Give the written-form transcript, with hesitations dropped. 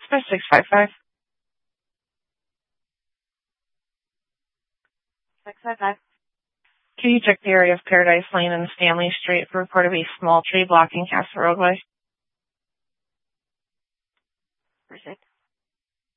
It's 655. 655. Can you check the area of Paradise Lane and Stanley Street for report of a small tree blocking Castle roadway? Perfect.